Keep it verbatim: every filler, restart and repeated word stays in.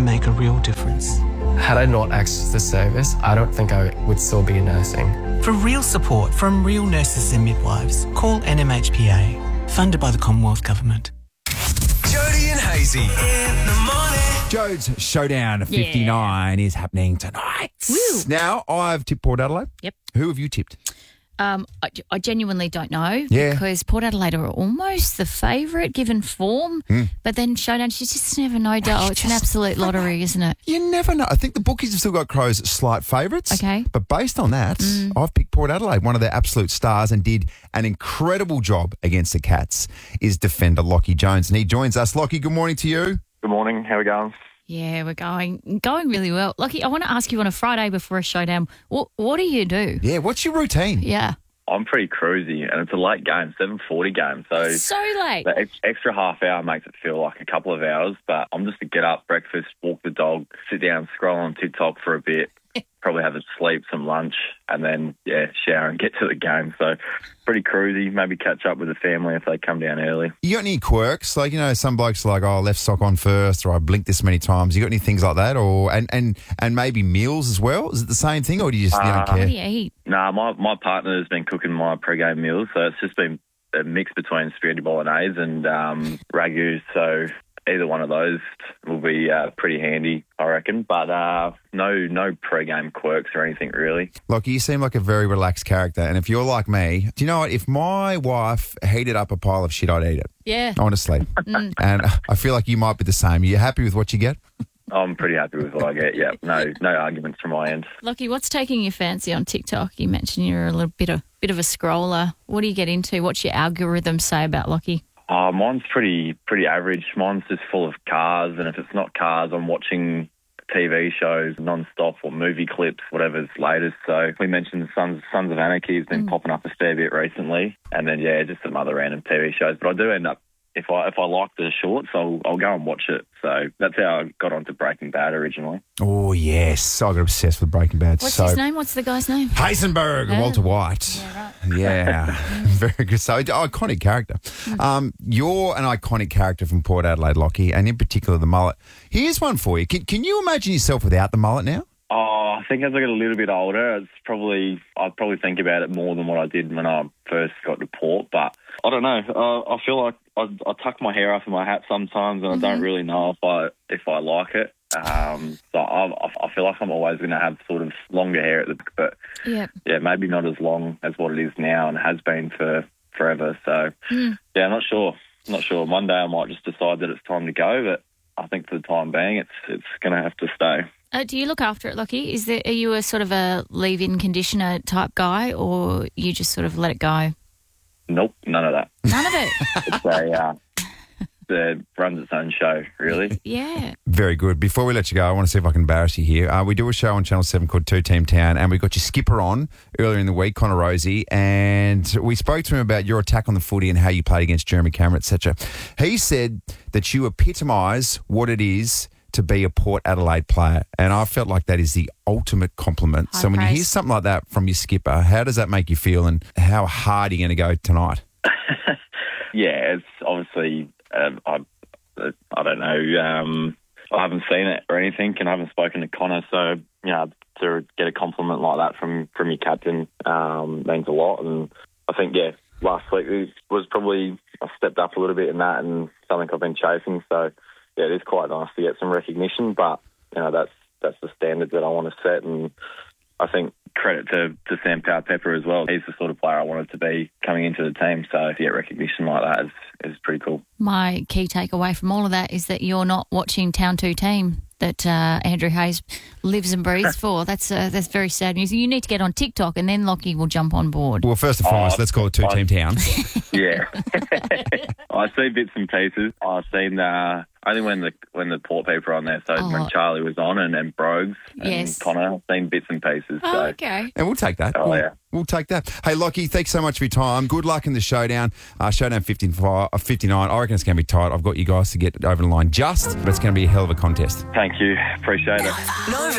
can make a real difference. Had I not accessed this service, I don't think I would still be nursing. For real support from real nurses and midwives, call N M H P A, funded by the Commonwealth Government. Jody and Hazy in the morning. Jode's Showdown fifty-nine yeah. is happening tonight. Woo. Now, I've tipped Port Adelaide. Yep. Who have you tipped? Um, I, I genuinely don't know Yeah. because Port Adelaide are almost the favourite given form, Mm. but then Showdown, you just never know, Dale. It's an just- absolute lottery, isn't it? You never know. I think the bookies have still got Crows slight favourites. Okay. But based on that, I've picked Port Adelaide, one of their absolute stars, and did an incredible job against the Cats, is defender Lockie Jones. And he joins us. Lockie, good morning to you. Good morning. How are we going? Yeah, we're going going really well. Lucky, I want to ask you on a Friday before a Showdown, what, what do you do? Yeah, what's your routine? Yeah. I'm pretty cruisy, and it's a late game, seven forty game. So So late. the ex- extra half hour makes it feel like a couple of hours. But I'm just to get up, breakfast, walk the dog, sit down, scroll on TikTok for a bit, probably have a sleep, some lunch, and then, yeah, shower and get to the game. So pretty cruisy. Maybe catch up with the family if they come down early. You got any quirks? Like, you know, some blokes are like, oh, left sock on first, or I blinked this many times. You got any things like that? Or and, and, and maybe meals as well? Is it the same thing, or do you just you don't Uh, care? What do you eat? Nah, my, my partner has been cooking my pre-game meals, so it's just been a mix between spaghetti bolognese and um, ragu. So either one of those will be uh, pretty handy, I reckon. But uh, no no pre-game quirks or anything really. Look, you seem like a very relaxed character. And if you're like me, do you know what? If my wife heated up a pile of shit, I'd eat it, Yeah. honestly. And I feel like you might be the same. Are you happy with what you get? I'm pretty happy with what I get. Yeah, no no arguments from my end. Lucky, what's taking your fancy on TikTok? You mentioned you're a little bit of bit of a scroller. What do you get into? What's your algorithm say about Lucky? Uh, mine's pretty pretty average. Mine's just full of cars, and if it's not cars, I'm watching T V shows non-stop or movie clips, whatever's latest. So we mentioned Sons, Sons of Anarchy has been popping up a fair bit recently, and then, yeah, just some other random T V shows. But I do end up, if I if I like the shorts, I'll, I'll go and watch it. So that's how I got onto Breaking Bad originally. Oh, yes. I got obsessed with Breaking Bad. What's so his name? What's the guy's name? Heisenberg, Yeah. Walter White. Yeah, Yeah, very good. So, iconic character. Um, you're an iconic character from Port Adelaide, Lockie, and in particular the mullet. Here's one for you. Can, can you imagine yourself without the mullet now? Oh, I think as I get a little bit older, it's probably I'd probably think about it more than what I did when I first got to Port. But I don't know. Uh, I feel like I, I tuck my hair up in my hat sometimes, and I don't really know if I if I like it. Um, so I, I feel like I'm always going to have sort of longer hair at the but Yeah. yeah, maybe not as long as what it is now and has been for forever. So yeah, I'm not sure. Not sure. One day I might just decide that it's time to go, but I think for the time being, it's it's going to have to stay. Uh, do you look after it, Lucky? Is there, are you a sort of a leave-in conditioner type guy, or you just sort of let it go? Nope, none of that. None of it. It's a uh, it runs its own show, really. Yeah. Very good. Before we let you go, I want to see if I can embarrass you here. Uh, we do a show on Channel seven called Two Team Town, and we got your skipper on earlier in the week, Connor Rosie, and we spoke to him about your attack on the footy and how you played against Jeremy Cameron, et cetera. He said that you epitomise what it is to be a Port Adelaide player, and I felt like that is the ultimate compliment. High so when praise. you hear something like that from your skipper, how does that make you feel, and how hard are you going to go tonight? Yeah, it's obviously, uh, I, I don't know, um, I haven't seen it or anything, and I haven't spoken to Connor, so, you know, to get a compliment like that from, from your captain um, means a lot, and I think, yeah, last week was probably, I stepped up a little bit in that and something I've been chasing, so, yeah, it is quite nice to get some recognition, but, you know, that's that's the standard that I want to set, and I think credit to, to Sam Powell-Pepper as well. He's the sort of player I wanted to be coming into the team, so to get recognition like that is, is pretty cool. My key takeaway from all of that is that you're not watching Town two Team that uh, Andrew Hayes lives and breathes for. That's uh, that's very sad news. You need to get on TikTok, and then Lockie will jump on board. Well, first and foremost, Oh, let's call it Two Team Town. Yeah. I see bits and pieces. I've seen uh, only when the when the Port people are on there, so Oh. when Charlie was on and, and Brogues and Yes. Connor, I've seen bits and pieces. Oh, So okay. And we'll take that. Oh, we'll, yeah. we'll take that. Hey, Lockie, thanks so much for your time. Good luck in the showdown. Uh, showdown fifty-five, uh, fifty-nine. I reckon it's going to be tight. I've got you guys to get over the line just, but it's going to be a hell of a contest. thank you. Appreciate it. Nova